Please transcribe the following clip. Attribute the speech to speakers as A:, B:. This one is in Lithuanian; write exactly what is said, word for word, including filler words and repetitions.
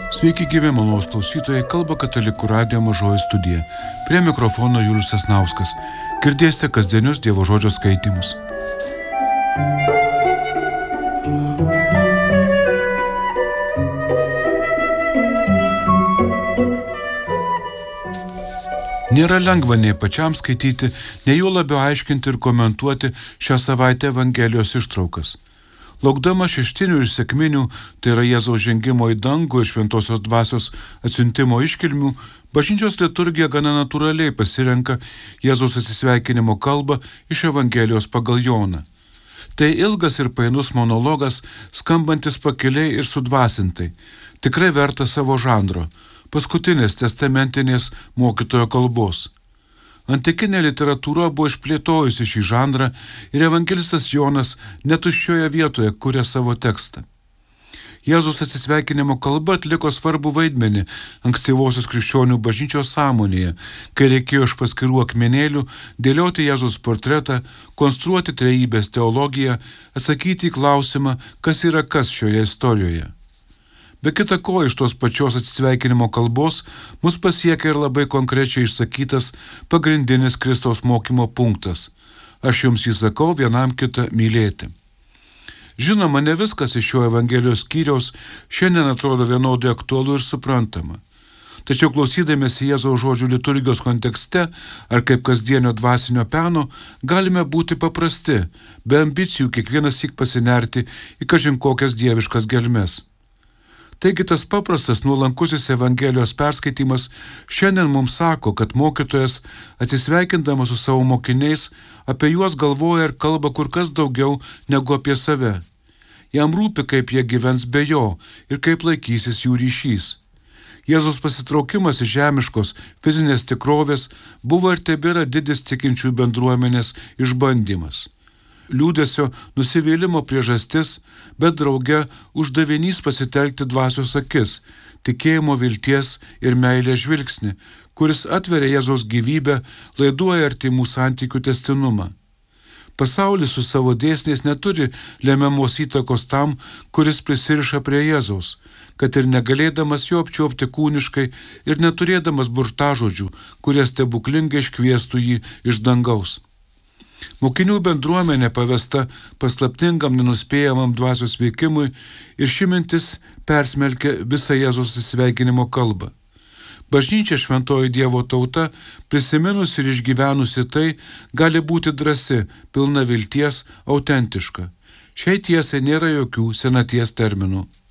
A: Sveiki gyvi, malonūs klausytojai, kalba Katalikų radijo Mažoji studija. Prie mikrofono Julius Sasnauskas. Girdėsite kasdienius Dievo žodžio skaitymus. Nėra lengva nei pačiam skaityti, nei juo labiau aiškinti ir komentuoti šią savaitę Evangelijos ištraukas. Laukdama šeštinių ir sekminių, tai yra Jėzaus žengimo į dangų ir šventosios dvasios atsiuntimo iškilmių, bažnyčios liturgija gana natūraliai pasirenka Jėzaus atsisveikinimo kalbą iš Evangelijos pagal Joną. Tai ilgas ir painus monologas, skambantis pakiliai ir sudvasintai, tikrai vertas savo žanro, paskutinės testamentinės mokytojo kalbos. Antikinė literatūra buvo išplėtojusi šį žanrą ir evangelistas Jonas netuščioje vietoje kuria savo tekstą. Jėzus atsisveikinimo kalba atliko svarbų vaidmenį ankstyvosios krikščionių bažnyčios sąmonėje, kai reikėjo iš paskirų akmenėlių dėlioti Jėzus portretą, konstruoti trejybės teologiją, atsakyti į klausimą, kas yra kas šioje istorijoje. Be kita ko, iš tos pačios atsisveikinimo kalbos mus pasiekia ir labai konkrečiai išsakytas pagrindinis Kristaus mokymo punktas. Aš jums įsakau vienam kitą mylėti. Žinoma, ne viskas iš šio Evangelijos skyriaus šiandien atrodo vienodai aktualu ir suprantama. Tačiau klausydamėsi Jėzaus žodžių liturgijos kontekste ar kaip kasdienio dvasinio peno, galime būti paprasti, be ambicijų kiekvienas syk pasinerti į kažin kokias dieviškas gelmes. Taigi tas paprastas nuolankusis Evangelijos perskaitimas šiandien mums sako, kad mokytojas, atsisveikindamas su savo mokiniais, apie juos galvoja ir kalba kur kas daugiau negu apie save. Jam rūpi, kaip jie gyvens be jo ir kaip laikysis jų ryšys. Jėzaus pasitraukimas iš žemiškos fizinės tikrovės buvo ir tebėra didis tikinčių bendruomenės išbandymas. Liūdesio, nusivylimo priežastis, bet drauge uždavinys pasitelkti dvasios akis, tikėjimo, vilties ir meilės žvilgsnį, kuris atveria Jėzaus gyvybę, laiduoja artimų santykių testinumą. Pasaulis su savo dėsniais neturi lemiamos įtakos tam, kuris prisiriša prie Jėzaus, kad ir negalėdamas jo apčiuopti kūniškai ir neturėdamas burtažodžių, kurie stebuklingai iškviestų jį iš dangaus. Mokinių bendruomenė pavesta paslaptingam, nenuspėjamam dvasios veikimui ir ši mintis persmelkia visą Jėzaus atsisveikinimo kalbą. Bažnyčia, šventoji Dievo tauta, prisiminusi ir išgyvenusi tai, gali būti drąsi, pilna vilties, autentiška. Šiai tiesai nėra jokių senaties terminų.